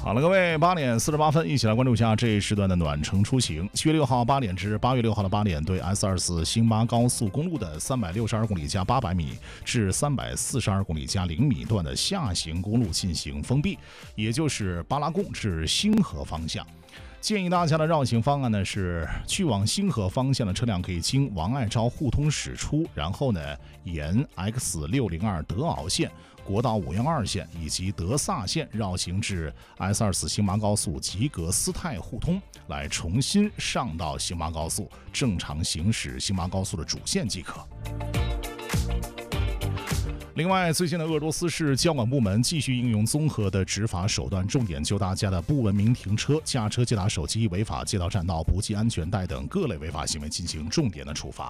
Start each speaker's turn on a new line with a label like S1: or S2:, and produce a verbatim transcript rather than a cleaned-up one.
S1: 好了，各位，八点四十八分，一起来关注一下这一时段的暖城出行。七月六号八点至八月六号的八点，对 S 二十四 新巴高速公路的三百六十二公里加八百米至三百四十二公里加零米段的下行公路进行封闭，也就是巴拉贡至星河方向。建议大家的绕行方案呢是，去往星河方向的车辆可以经王爱昭互通驶出，然后呢沿 X 六零二 德鳌线、国道五一二线以及德萨线绕行至 S 二十四 新巴高速吉格斯泰互通，来重新上到新巴高速，正常行驶新巴高速的主线即可。另外，最近的鄂州斯市交管部门继续应用综合的执法手段，重点就大家的不文明停车、驾车借打手机、违法借道占道、不系安全带等各类违法行为进行重点的处罚。